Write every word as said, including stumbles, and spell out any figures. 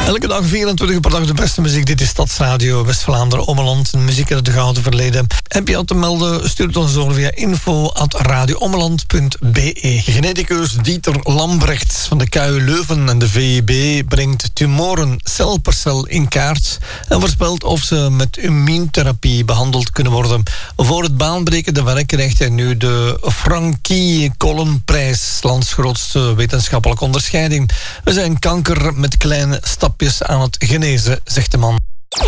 Elke dag vierentwintig uur per dag de beste muziek. Dit is Stadsradio West-Vlaanderen, Ommeland. Muziek uit het gouden verleden. Heb je al te melden? Stuur het ons door via info at radioommeland punt be. Geneticus Dieter Lambrechts van de K U Leuven en de V I B brengt tumoren cel per cel in kaart en voorspelt of ze met immuuntherapie behandeld kunnen worden. Voor het baanbrekende werk krijgt hij nu de Frankie Collenprijs, lands grootste wetenschappelijke onderscheiding. We zijn kanker met kleine stapjes aan het genezen, zegt de man.